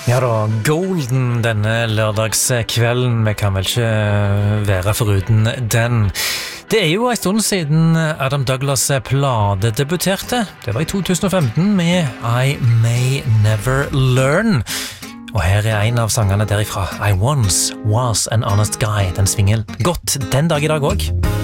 Ja da, golden denne lørdagskvelden, vi kan vel ikke være foruten den. Det jo en stund siden Adam Douglas plate debuterte. Det var i 2015 med I May Never Learn. Og her en av sangene derifra, I Once Was an Honest Guy. Den svinger godt den dag i dag også.